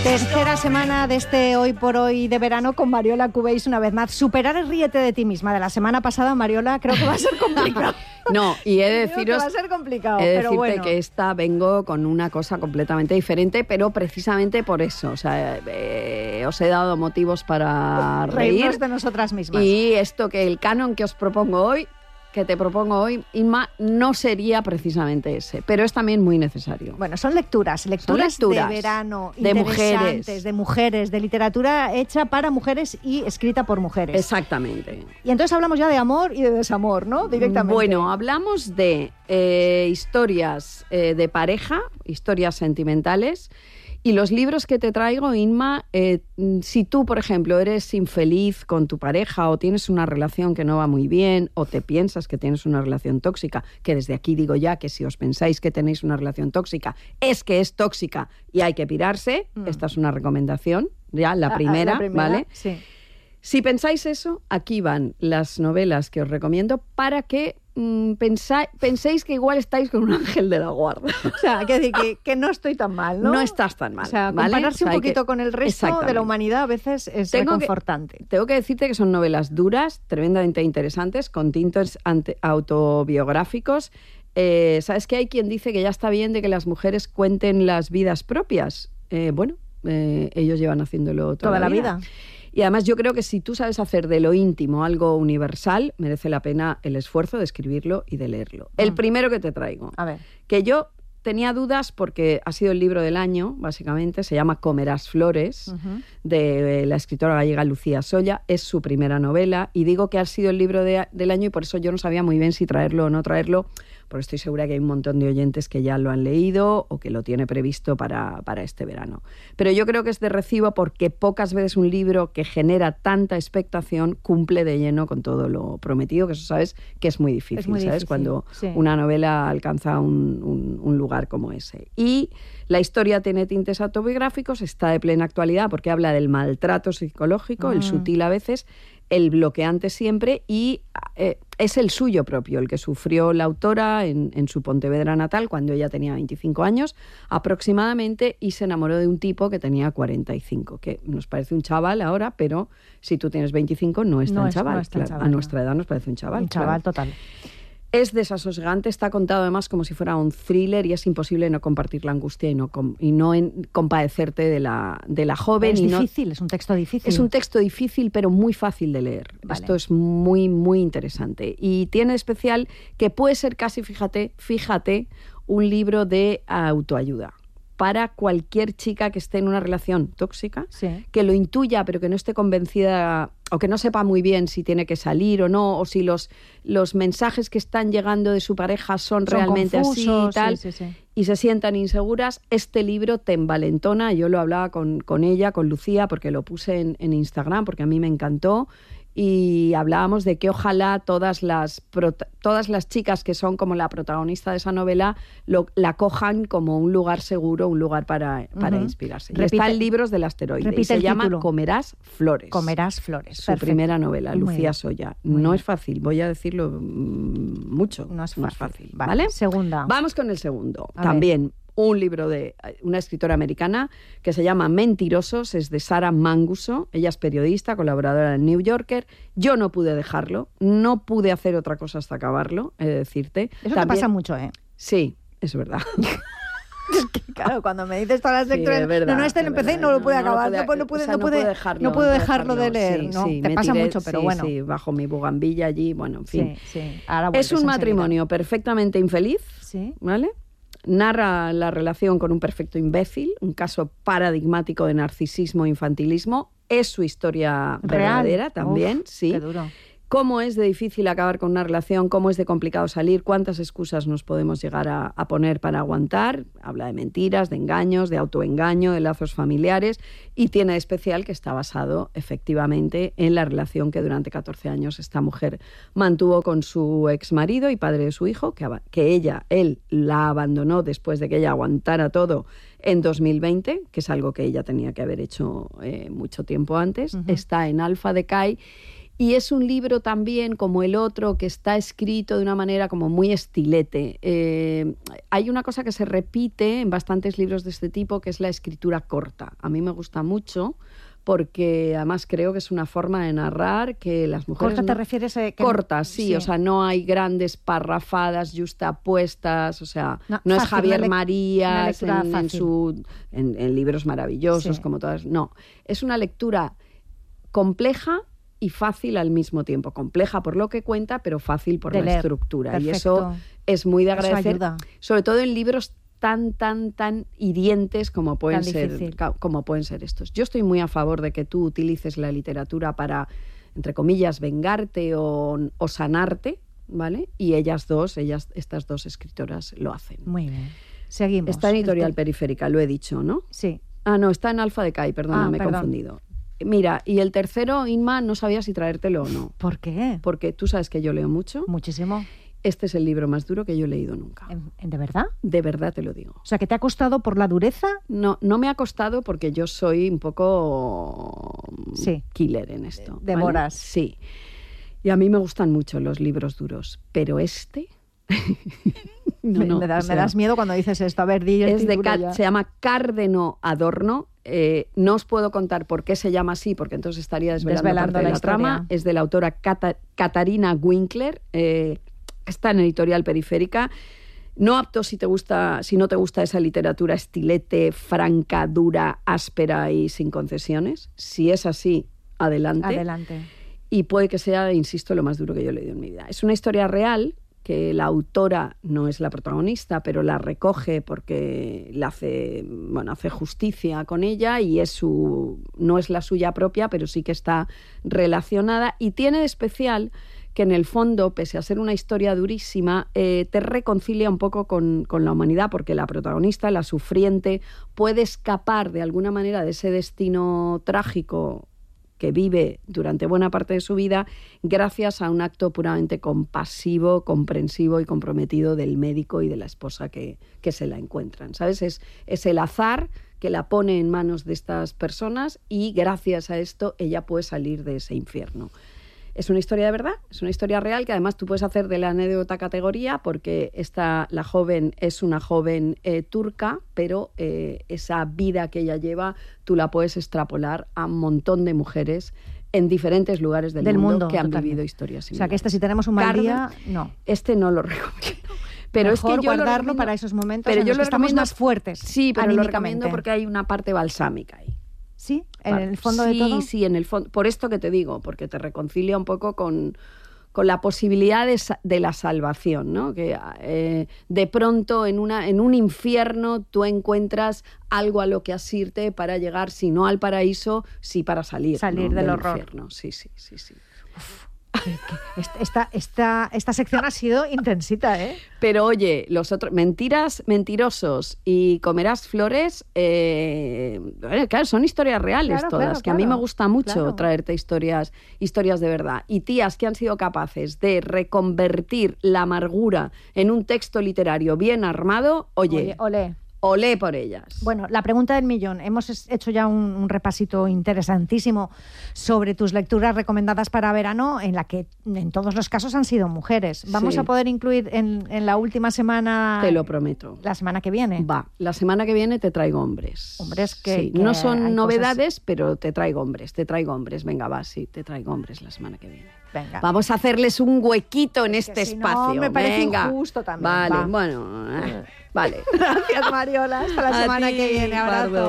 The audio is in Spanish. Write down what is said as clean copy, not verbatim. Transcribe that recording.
Tercera semana de este Hoy por Hoy de verano con Mariola Cubells una vez más. Superar el ríete de ti misma de la semana pasada, Mariola, creo que va a ser complicado. No, y he de deciros, va a ser complicado, he de pero decirte bueno. que esta vengo con una cosa completamente diferente, pero precisamente por eso. O sea, os he dado motivos para reírnos reír de nosotras mismas. Y esto que el canon que os propongo hoy, que te propongo hoy, Inma, no sería precisamente ese, pero es también muy necesario. Bueno, son lecturas de verano, de interesantes, de mujeres, de literatura hecha para mujeres y escrita por mujeres. Exactamente. Y entonces hablamos ya de amor y de desamor, ¿no? Directamente. Bueno, hablamos de historias de pareja, historias sentimentales. Y los libros que te traigo, Inma, si tú, por ejemplo, eres infeliz con tu pareja o tienes una relación que no va muy bien o te piensas que tienes una relación tóxica, que desde aquí digo ya que si os pensáis que tenéis una relación tóxica, es que es tóxica y hay que pirarse, esta es una recomendación, ya la primera, ¿vale? Sí. Si pensáis eso, aquí van las novelas que os recomiendo para que penséis que igual estáis con un ángel de la guarda. O sea, que decir que no estoy tan mal, ¿no? No estás tan mal. O sea, ¿vale? compararse un poquito con el resto de la humanidad a veces es reconfortante. Tengo que decirte que son novelas duras, tremendamente interesantes, con tintes autobiográficos. ¿Sabes que hay quien dice que ya está bien de que las mujeres cuenten las vidas propias? Ellos llevan haciéndolo toda la vida. Y además yo creo que si tú sabes hacer de lo íntimo algo universal, merece la pena el esfuerzo de escribirlo y de leerlo. El primero que te traigo, a ver, que yo tenía dudas porque ha sido el libro del año, básicamente, se llama Comerás flores, de la escritora gallega Lucía Solla, es su primera novela, y digo que ha sido el libro del año y por eso yo no sabía muy bien si traerlo o no traerlo, porque estoy segura que hay un montón de oyentes que ya lo han leído o que lo tiene previsto para este verano. Pero yo creo que es de recibo porque pocas veces un libro que genera tanta expectación cumple de lleno con todo lo prometido, que eso sabes que es muy difícil, ¿sabes? Cuando una novela alcanza un lugar como ese. Y la historia tiene tintes autobiográficos, está de plena actualidad porque habla del maltrato psicológico, el sutil a veces, el bloqueante siempre, y es el suyo propio, el que sufrió la autora en su Pontevedra natal cuando ella tenía 25 años aproximadamente y se enamoró de un tipo que tenía 45, que nos parece un chaval ahora, pero si tú tienes 25 no es tan chaval. No es tan chaval. A nuestra edad nos parece un chaval. Un chaval total. Es desasosegante, está contado además como si fuera un thriller y es imposible no compartir la angustia y no compadecerte de la joven. Es difícil, es un texto difícil. Es un texto difícil, pero muy fácil de leer. Vale. Esto es muy, muy interesante. Y tiene especial que puede ser casi, fíjate, un libro de autoayuda para cualquier chica que esté en una relación tóxica, que lo intuya, pero que no esté convencida o que no sepa muy bien si tiene que salir o no, o si los mensajes que están llegando de su pareja son realmente confusos, así y tal, y se sientan inseguras. Este libro te envalentona. Yo lo hablaba con ella, con Lucía, porque lo puse en Instagram, porque a mí me encantó, y hablábamos de que ojalá todas las chicas que son como la protagonista de esa novela la cojan como un lugar seguro, un lugar para inspirarse. Está en Libros del Asteroide y se llama Comerás flores. Comerás flores. Su primera novela, Lucía Solla. No es fácil, voy a decirlo mucho. No es fácil. ¿Vale? Segunda. Vamos con el segundo. También un libro de una escritora americana que se llama Mentirosos, es de Sarah Manguso. Ella es periodista, colaboradora del New Yorker. Yo no pude dejarlo, no pude hacer otra cosa hasta acabarlo, he de decirte. Eso también te pasa mucho, ¿eh? Sí, es verdad. Es que, claro, cuando me dices todas las lecturas, lo empecé y no lo pude acabar, no pude dejarlo de leer. Te pasa mucho, pero bueno. Sí, bajo mi bugambilla allí, bueno, en fin. Ahora es un matrimonio perfectamente infeliz, ¿vale? Narra la relación con un perfecto imbécil, un caso paradigmático de narcisismo e infantilismo. Es su historia verdadera también, sí. Qué duro. Cómo es de difícil acabar con una relación, cómo es de complicado salir, cuántas excusas nos podemos llegar a poner para aguantar. Habla de mentiras, de engaños, de autoengaño, de lazos familiares, y tiene de especial que está basado efectivamente en la relación que durante 14 años esta mujer mantuvo con su exmarido y padre de su hijo, que él la abandonó después de que ella aguantara todo en 2020, que es algo que ella tenía que haber hecho mucho tiempo antes. Está en Alpha Decay. Y es un libro también, como el otro, que está escrito de una manera como muy estilete. Hay una cosa que se repite en bastantes libros de este tipo, que es la escritura corta. A mí me gusta mucho, porque además creo que es una forma de narrar que las mujeres... ¿Corta te refieres a que...? Corta, sí, o sea, no hay grandes parrafadas yuxtapuestas, o sea, no es Javier Marías en libros maravillosos como todas, no. Es una lectura compleja y fácil al mismo tiempo. Compleja por lo que cuenta, pero fácil por la estructura. Perfecto. Y eso es muy de agradecer, sobre todo en libros tan hirientes como pueden ser estos. Yo estoy muy a favor de que tú utilices la literatura para, entre comillas, vengarte o sanarte, ¿vale? Y estas dos escritoras lo hacen. Muy bien. Seguimos. Está en Editorial Periférica, lo he dicho, ¿no? Sí. Ah, no, está en Alfa de Cai, perdona, me he confundido. Mira, y el tercero, Inma, no sabía si traértelo o no. ¿Por qué? Porque tú sabes que yo leo mucho. Muchísimo. Este es el libro más duro que yo he leído nunca. ¿De verdad? De verdad te lo digo. O sea, ¿que te ha costado por la dureza? No me ha costado porque yo soy un poco killer en esto. Devoras. ¿Vale? Sí. Y a mí me gustan mucho los libros duros, pero este... me das miedo cuando dices esto. A ver, di el título. Se llama Cárdeno Adorno. No os puedo contar por qué se llama así, porque entonces estaría desvelando parte de la trama. Es de la autora Katarina Winkler. Está en Editorial Periférica. No apto si no te gusta esa literatura estilete, franca, dura, áspera y sin concesiones. Si es así, adelante. Adelante. Y puede que sea, insisto, lo más duro que yo he leído en mi vida. Es una historia real que la autora no es la protagonista, pero la recoge porque hace justicia con ella y no es la suya propia, pero sí que está relacionada y tiene de especial que en el fondo, pese a ser una historia durísima, te reconcilia un poco con la humanidad, porque la protagonista, la sufriente, puede escapar de alguna manera de ese destino trágico que vive durante buena parte de su vida gracias a un acto puramente compasivo, comprensivo y comprometido del médico y de la esposa que se la encuentran, ¿sabes? Es el azar que la pone en manos de estas personas y gracias a esto ella puede salir de ese infierno. Es una historia de verdad, es una historia real que además tú puedes hacer de la anécdota categoría porque la joven es una joven turca, pero esa vida que ella lleva tú la puedes extrapolar a un montón de mujeres en diferentes lugares del mundo que han vivido historias similares. O sea, que si tenemos un mal día, no. Este no lo recomiendo. Pero mejor es que yo guardarlo para esos momentos en los que estamos más fuertes. Sí, pero lo recomiendo porque hay una parte balsámica ahí. ¿Sí? ¿En el fondo de todo? Sí, en el fondo. Por esto que te digo, porque te reconcilia un poco con la posibilidad de la salvación, ¿no? Que de pronto en un infierno tú encuentras algo a lo que asirte para llegar, si no al paraíso, sí para salir del horror. Infierno. Sí. Uf. Esta sección ha sido intensita, ¿eh? Pero oye, los otros, Mentirosos y Comerás Flores, claro, son historias reales todas, que a mí me gusta mucho traerte historias de verdad. Y tías que han sido capaces de reconvertir la amargura en un texto literario bien armado, oye olé por ellas. Bueno, la pregunta del millón. Hemos hecho ya un repasito interesantísimo sobre tus lecturas recomendadas para verano, en la que en todos los casos han sido mujeres. ¿Vamos a poder incluir en la última semana? Te lo prometo. ¿La semana que viene? Va, la semana que viene te traigo hombres. Hombres que... Sí, no son novedades, pero te traigo hombres. Venga, va, sí, te traigo hombres la semana que viene. Venga. Vamos a hacerles un huequito en este espacio. No, me parece injusto también. Vale, bueno, vale. Gracias, Mariola. Hasta la semana que viene. Abrazo.